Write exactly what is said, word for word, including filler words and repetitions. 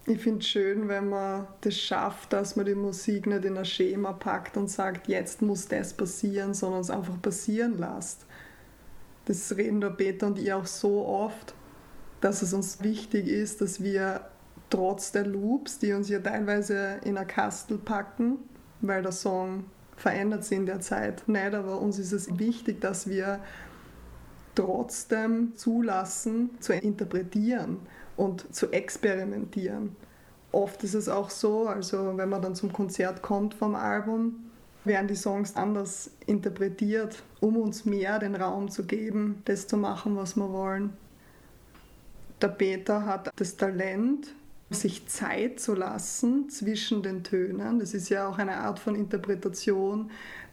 Ich finde es schön, wenn man das schafft, dass man die Musik nicht in ein Schema packt und sagt, jetzt muss das passieren, sondern es einfach passieren lässt. Das reden der Peter und ich auch so oft, dass es uns wichtig ist, dass wir trotz der Loops, die uns ja teilweise in ein Kastel packen, weil der Song verändert sich in der Zeit nicht, aber uns ist es wichtig, dass wir trotzdem zulassen, zu interpretieren und zu experimentieren. Oft ist es auch so, also wenn man dann zum Konzert kommt vom Album, werden die Songs anders interpretiert, um uns mehr den Raum zu geben, das zu machen, was wir wollen. Der Peter hat das Talent, sich Zeit zu lassen zwischen den Tönen. Das ist ja auch eine Art von Interpretation,